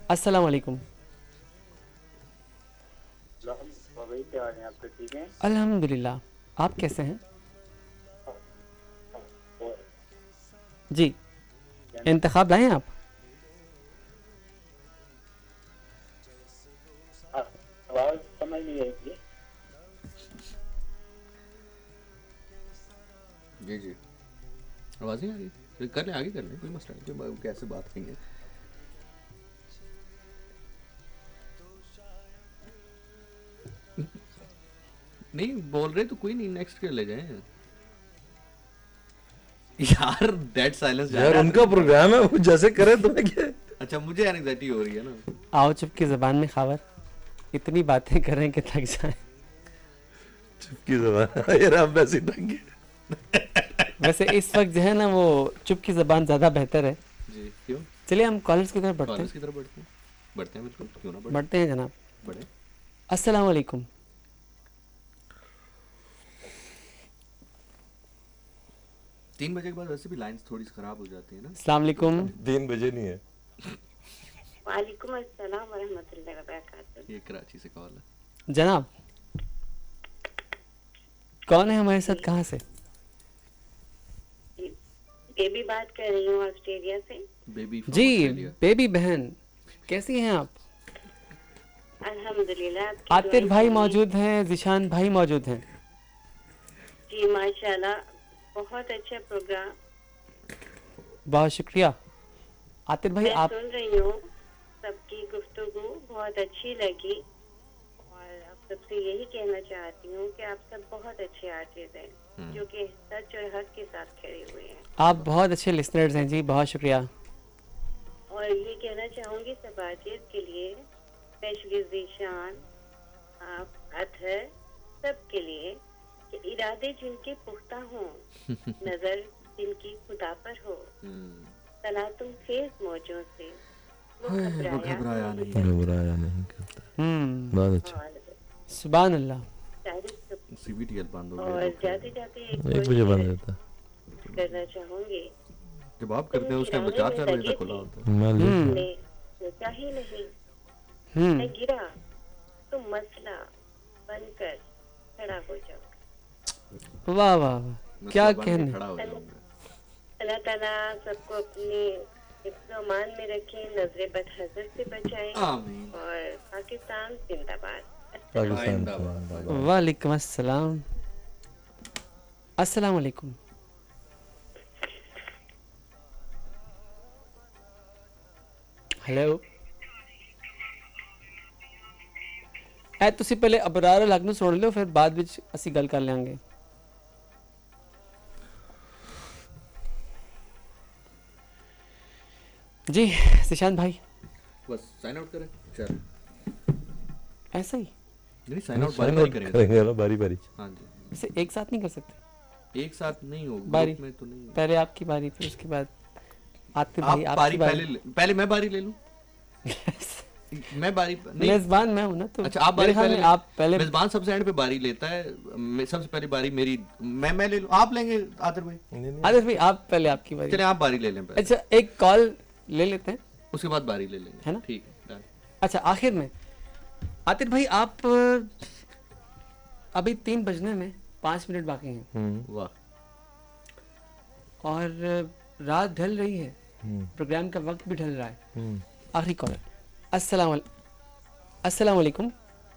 अस्सलाम वालेकुम। क्या हाल है आपके? ठीक है अल्हम्दुलिल्लाह, आप कैसे हैं? जी, इंतखाब लाए हैं आप? आवाज समझ नहीं आई जी जी, आवाज़ नहीं आ रही? फिर कर लें, आगे कर लें, कोई मसला नहीं, कोई कैसे बात करेंगे। नहीं बोल रहे तो कोई नहीं, नेक्स्ट कर ले जाएं यार। डेड साइलेंस यार उनका प्रोग्राम है, वो जैसे करे तुम्हें क्या। अच्छा, मुझे एंग्जाइटी हो रही है ना। आओ चुप की ज़बान में खावर, इतनी बातें करें कि थक जाएं। चुप की ज़बान यार, आप वैसे ढंग वैसे इस वक्त जो है ना वो चुप की ज़बान ज़्यादा बेहतर है। जी क्यों? चलिए हम कॉलेज की तरफ बढ़ते कॉलेज हैं। की तरफ बढ़ते हैं बिल्कुल, क्यों ना बढ़ते हैं जनाब। बढ़े। अस्सलाम वालेकुम। तीन बजे के बाद वैसे भी लाइंस थोड़ी सी खराब हो जाती है ना। अस्सलाम वालेकुम। 3 बजे नहीं है। वालेकुम अस्सलाम वरहमतुल्लाहि वबरकातुहू। ये कराची से कॉल है। जनाब कौन है हमारे साथ, कहाँ से? बेबी बात कर रही हूँ ऑस्ट्रेलिया से। बेबी जी बेबी बहन, कैसी हैं आप? अल्हम्दुलिल्लाह। आतिर भाई मौजूद हैं, जिशान भाई मौजूद हैं। जी माशाल्लाह, बहुत अच्छा प्रोग्राम। बहुत शुक्रिया आतिर भाई। मैं आप सुन रही हूँ, सबकी गुफ्तगू बहुत अच्छी लगी और आप सबसे यही कहना चाहती हूँ कि आप सब बहुत अच्छे आर्टिस्ट हैं जो कि सच और हक के साथ खड़े हुए हैं। आप बहुत अच्छे लिसनर्स हैं जी, बहुत शुक्रिया। और ये कहना चाहूंगी सब आर्टिस्ट के लिए, स्पेशली जीशान, आप, अतहर, सब के लिए कि इरादे जिनके पुख्ता हों, नजर जिनकी खुदा पर हो, सलातुम खेज मौजों से वो घबराया नहीं। घबराया नहीं करता। बहुत अच्छा। सुभान अल्लाह। सीबीटीएल बंद हो और गया। जाते जाते 1 बजे बंद रहता। करना चाहूंगी, जब आप करते हैं उस टाइम 4 बजे तक खुला होता है। मैं तुमने सोचा ही नहीं, मैं गिरा तो मसला बनकर खड़ा हो जाऊं। वाह वाह वाह, क्या कहने। अल्लाह ताला सबको अपने हिफ्ज़-ओ-मान में रखे, नजरे बदहज़र से बचाए और पाकिस्तान जिंदाबाद। पाकिस्तान। वालेकुम अस्सलाम। अस्सलाम वालेकुम। हेलो ऐ तुसी पहले अबरार हक नूं सुन लियो, फिर बाद विच असी गल कर लेंगे। जी जिशान भाई, बस साइन आउट करें। चल ऐसा ही नहीं, साइन आउट बारी करेंगे ना, बारी बारी। हाँ जी, इसे एक साथ नहीं कर सकते। एक साथ नहीं होगा बारी में तो नहीं। पहले आपकी बारी, फिर उसके बाद आतिफ भाई आप आपकी बारी पहले मैं बारी ले लूं। मैं बारी नहीं, मेजबान मैं हूं ना, तो अच्छा आप बारी पहले। आप पहले। मेजबान सबसे एंड पे बारी लेता है, सबसे पहली बारी मेरी, मैं ले लूं, आप लेंगे आतिफ भाई? आतिफ भाई आप पहले, आपकी बारी। चलिए आप बारी ले लें पहले। अच्छा एक कॉल ले लेते हैं, उसके बाद बारी ले लेंगे, है ना? ठीक है। अच्छा आखिर में आतिफ भाई, आप अभी 3 बजने में 5 मिनट बाकी हैं। वाह। और रात ढल रही है, प्रोग्राम का वक्त भी ढल रहा है। आखिरी कॉल। अस्सलाम वालेकुम।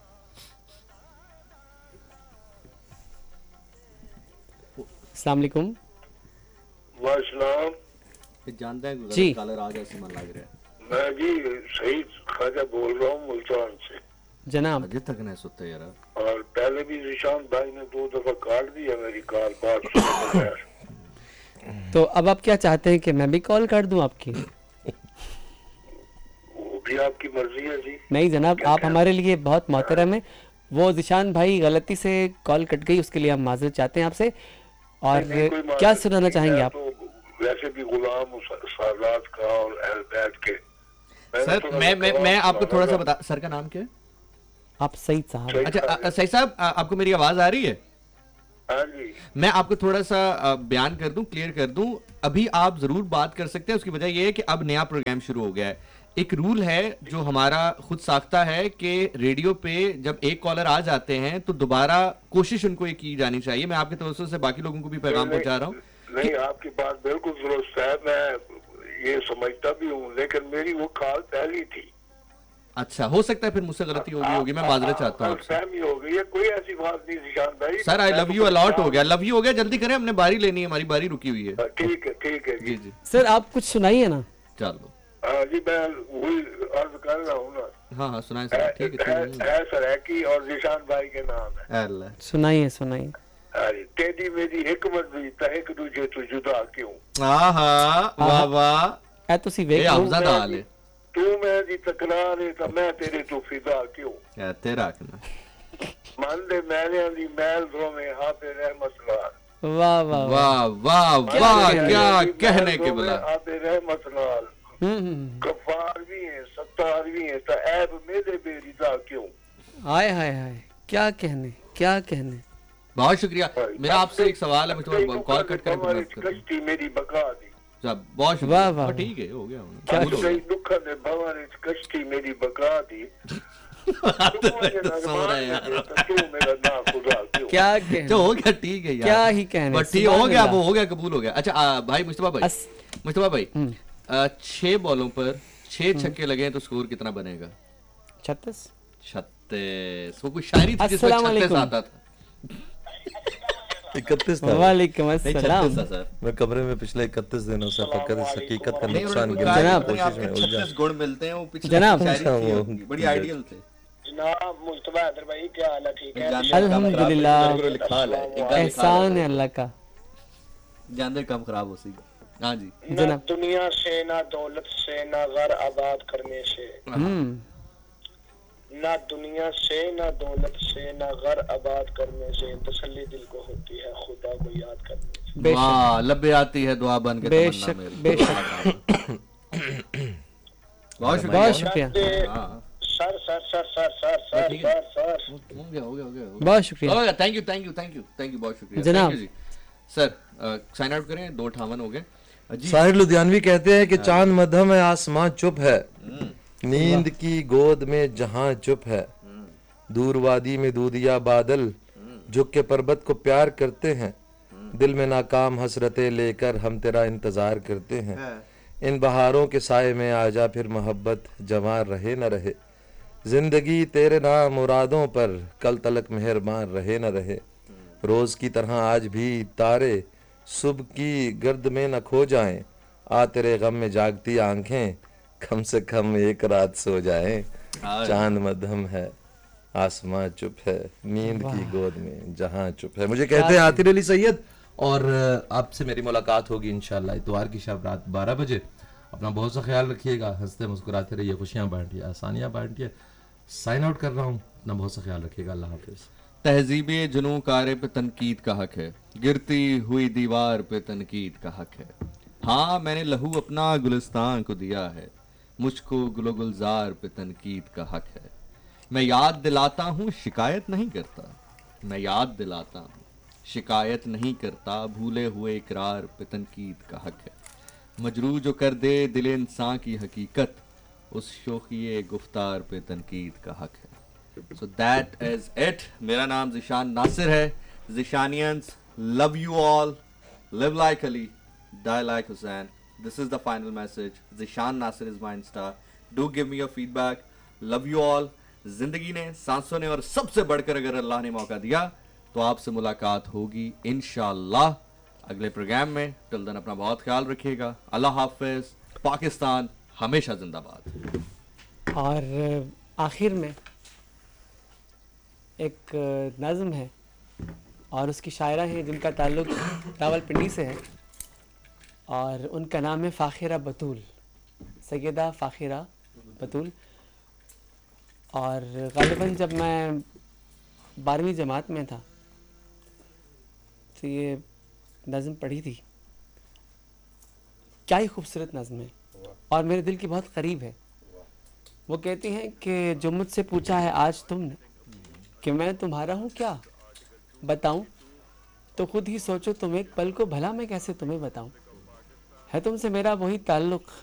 अस्सलाम वालेकुम। वालेकुम। जानते हैं जी। कलर आ गया, मन लग रहा है। मैं जी सही ख्वाजा बोल रहा हूँ मुल्तान से। जनाब अजय तक नहीं सोते यार। और पहले भी जिशान भाई ने 2 दफा काट दिया मेरी कॉल बात सुनने बगैर। तो अब आप क्या चाहते हैं कि मैं भी कॉल कर दूं आपकी? वो भी आपकी मर्जी है जी। नहीं जनाब, आप हमारे लिए बहुत मोहतरम है। वो जिशान भाई गलती से कॉल कट गई, उसके लिए हम माजरत चाहते हैं आपसे। और क्या सुनाना चाहेंगे आप? तो वैसे भी गुलाम सादात का और अहलबैत के। सर मैं आपको थोड़ा सा बता, सर का नाम क्या है? आप सईद साहब। अच्छा सईद साहब, आपको मेरी आवाज आ रही है? हाँ जी। मैं आपको थोड़ा सा बयान कर दूं, क्लियर कर दूं। अभी आप जरूर बात कर सकते हैं, उसकी वजह यह है कि अब नया प्रोग्राम शुरू हो गया है। एक रूल है जो हमारा खुद साख्ता है कि रेडियो पे जब एक कॉलर आ जाते हैं तो दोबारा कोशिश उनको ये की जानी चाहिए। मैं आपके तवज्जो से बाकी लोगों को भी पैगाम पहुंचा रहा हूँ। नहीं, आपकी बात बिल्कुल दुरुस्त है, मैं ये समझता भी हूँ, लेकिन मेरी वो कॉल पहली थी। अच्छा, हो सकता है फिर मुझसे गलती होगी, मैं माजरत चाहता हूँ आपसे। फहमी हो गई है, कोई ऐसी बात नहीं जिशान भाई। Sir I love you a lot हो गया, लव यू हो गया, जल्दी करें, हमने बारी लेनी है, हमारी बारी रुकी हुई है। ठीक है जी जी सर आप कुछ सुनाइए ना। चलो जी, मैं वही अर्ज कर रहा हूँ ना। हाँ सुनाए सर। ठीक है सर है की और जिशान भाई के नाम है। अल्लाह सुनाइए सुनाइए। अरे तेरी मेरी हिकमत भी तहक दूजे तू जुदा क्यों। आहा वाह वाह, ए ਤੁਸੀਂ ਵੇਖ ये ਲਓ हमजा दाल है। तू मेरी तकरार है तो मैं तेरे तो फिदा क्यों। कहते रखना मन दे मैंने दी मैल धो में हाथे रहमत लाल। वाह वाह वाह वाह वाह, क्या कहने के बुला। हाथे रहमत लाल गफ्फार भी है, सत्तार भी है, तो ऐब मेरे बेरिदा क्यों। हाय हाय हाय, क्या कहने क्या कहने। बहुत शुक्रिया। मेरा आपसे एक सवाल है, मैं थोड़ा कॉल कट करके बात करता हूं। कश्ती मेरी बका दी। बहुत शुक्रिया। वाह वाह, ठीक है, हो गया क्या दुख दे भवन कश्ती मेरी बका दी। सो रहा है यार। तू मेरा ना खुदा क्यों। क्या कहने, तो हो गया, ठीक है यार, क्या ही कहने। बट ठीक हो गया, वो हो गया, कबूल हो गया। अच्छा भाई मुस्तफा भाई, मुस्तफा भाई 6 बॉलों पर 6 छक्के लगे हैं तो स्कोर कितना बनेगा। 36। 36। वो कोई शायरी थी जिसमें अस्सलाम 36 वालेकुम। आता था। 31 था। वालेकुम नहीं, अस्सलाम। 36 था सर। मैं कमरे में पिछले 31 दिनों से फकत इस हकीकत का नहीं, नुकसान उन्होंने गिनने जनाब, की कोशिश में उलझा। 36 गुण मिलते हैं, वो पिछले जनाब। शायरी थी, वो उनकी, बड़ी आइडियल थे। जनाब मुस्तफा हैदर भाई क्या हाल है, ठीक है। अल्हम्दुलिल्लाह, लिखा है एहसान है अल्लाह का। जानते कम खराब हो सी। हाँ जी ना जनाब। दुनिया से ना दौलत से ना घर आबाद करने से। ना दुनिया से ना दौलत से ना घर आबाद करने से तसल्ली दिल को होती है खुदा को याद करने से। बेशक वाह, लब्बे आती है दुआ बन के बेशक तमन्ना मेरी। बेशक। बहुत शुक्रिया। बहुत शुक्रिया, हाँ, sir sir sir sir sir sir ठीक है। सर सर हो गया हो गया हो गया बहुत शुक्रिया। Thank you thank you thank you thank you, बहुत शुक्रिया जनाब। Thank you ji. Sir sign out करें, 2:58 हो गए जी। साहिर लुधियानवी कहते हैं कि चांद मध्यम है, आसमां चुप है, नींद की गोद में जहां चुप है, दूर वादी में दूधिया बादल झुक के पर्वत को प्यार करते हैं, दिल में नाकाम हसरतें लेकर हम तेरा इंतजार करते हैं, इन बहारों के साए में आजा फिर मोहब्बत जवां रहे न रहे, जिंदगी तेरे नाम मुरादों पर कल तलक मेहरबान रहे न रहे, रोज की तरह आज भी तारे सुबह की गर्द में न खो जाएं, आ तेरे गम में जागती आंखें कम से कम एक रात सो जाएं, चांद मध्यम है, आसमां चुप है, नींद की गोद में जहां चुप है। मुझे कहते हैं आतिर अली सैयद, और आपसे मेरी मुलाकात होगी इंशाल्लाह इतवार की शब रात 12 बजे। अपना बहुत सा ख्याल रखिएगा, हंसते मुस्कुराते रहिए, खुशियां बांटिए, आसानियां बांटिए। साइन आउट कर रहा हूँ, अपना बहुत सा ख्याल रखिएगा, अल्लाह हाफिज। तहजीब जुनू कारे पे तनकीद का हक है, गिरती हुई दीवार पे तनकीद का हक है, हाँ मैंने लहू अपना गुलिस्तान को दिया है, मुझको गुलो गुलजार पे तनकीद का हक है, मैं याद दिलाता हूँ शिकायत नहीं करता, मैं याद दिलाता हूँ शिकायत नहीं करता, भूले हुए इकरार पे तनकीद का हक है, मजरू जो कर दे दिल इंसान की हकीकत, उस शोखिए गुफ्तार पे तनकीद का हक है। So that is it. मेरा नाम जिशान नासिर है। Zishanians, love you all. Live like Ali, die like Hussain. This is the final message. Zishan Nasir is my Insta. Do give me your feedback. Love you all. जिंदगी ने, सांसों ने, और सबसे बढ़कर अगर अल्लाह ने मौका दिया तो आपसे मुलाकात होगी इंशाअल्लाह अगले प्रोग्राम में। टिल देन अपना बहुत ख्याल रखिएगा। अल्लाह हाफिज। पाकिस्तान हमेशा जिंदाबाद। और आखिर में एक नज़्म है और उसकी शायरा है जिनका ताल्लुक रावलपिंडी से है और उनका नाम है फ़ाखिरा बतूल, सैयदा फ़ाखिरा बतूल। और ग़ालिबन जब मैं 12वीं जमात में था तो ये नज़्म पढ़ी थी। क्या ही खूबसूरत नज़्म है और मेरे दिल की बहुत करीब है। वो कहती हैं कि जो मुझसे पूछा है आज तुमने कि मैं तुम्हारा हूँ क्या बताऊँ, तो खुद ही सोचो तुम एक पल को, भला मैं कैसे तुम्हें बताऊँ। है तुमसे मेरा वही ताल्लुक़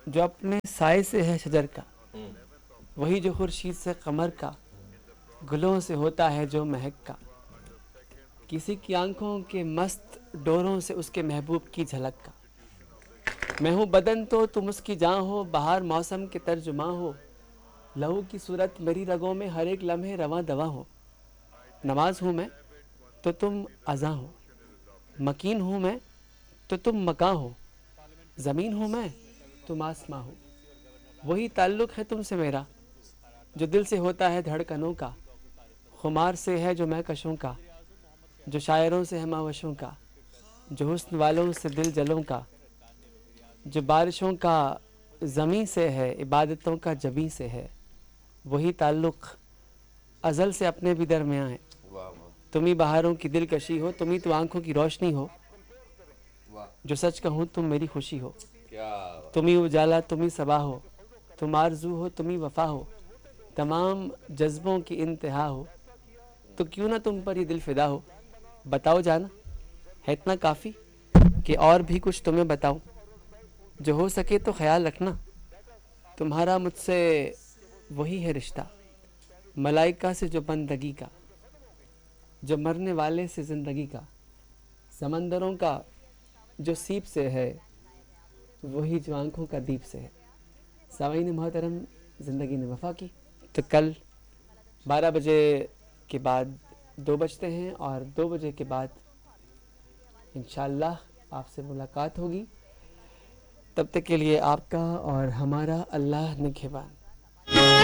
जो अपने साए से है शजर का, वही जो खुर्शीद से कमर का, गुलों से होता है जो महक का। किसी की आंखों के मस्त डोरों से उसके महबूब की झलक का। मैं हूँ बदन तो तुम उसकी जान हो, बाहर मौसम के तर्जुमा हो। लहू की सूरत मेरी रगों में, हर एक लम्हे रवां दवा हो। नमाज हूँ मैं तो तुम अज़ा हो, मकीन हूँ मैं तो तुम मकां हो। ज़मीन हूँ मैं तुम आसमां हो। वही ताल्लुक़ है तुमसे मेरा जो दिल से होता है धड़कनों का। खुमार से है जो महकशों का, जो शायरों से है मावशों का, जो हुस्न वालों से दिल जलों का, जो बारिशों का ज़मीं से है, इबादतों का जबीं से है। वही ताल्लुक़ अज़ल से अपने भी दरमियाँ है। तुम ही बहारों की दिलकशी हो, तुम ही तो आंखों की रोशनी हो। जो सच कहूँ तुम मेरी खुशी हो। तुम ही उजाला तुम ही सबा हो, तुम आरज़ू हो तुम ही वफ़ा हो। तमाम जज्बों की इंतहा हो, तो क्यों ना तुम पर ये दिल फिदा हो। बताओ जाना, है इतना काफ़ी कि और भी कुछ तुम्हें बताऊं। जो हो सके तो ख्याल रखना, तुम्हारा मुझसे वही है रिश्ता। मलाइका से जो बंदगी का, जो मरने वाले से ज़िंदगी का। समंदरों का जो सीप से है, वही जो आंखों का दीप से है। सावीन मोहतरम, ज़िंदगी ने वफ़ा की। तो कल 12 बजे के बाद 2 बजते हैं, और 2 बजे के बाद इंशाअल्लाह आपसे मुलाकात होगी। तब तक के लिए आपका और हमारा अल्लाह निगहबान।